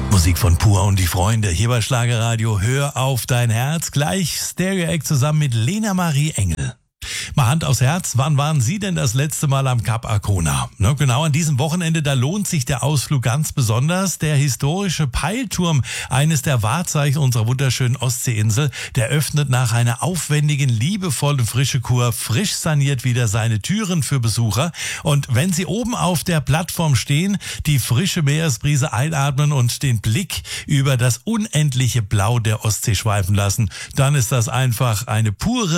Musik von Pur und die Freunde hier bei Schlagerradio. Hör auf dein Herz. Gleich Stereo Act zusammen mit Lena Marie Engel. Mal Hand aufs Herz, wann waren Sie denn das letzte Mal am Kap Arkona? Ne, genau an diesem Wochenende, da lohnt sich der Ausflug ganz besonders. Der historische Peilturm, eines der Wahrzeichen unserer wunderschönen Ostseeinsel, der öffnet nach einer aufwendigen, liebevollen Frischekur frisch saniert wieder seine Türen für Besucher. Und wenn Sie oben auf der Plattform stehen, die frische Meeresbrise einatmen und den Blick über das unendliche Blau der Ostsee schweifen lassen, dann ist das einfach eine pure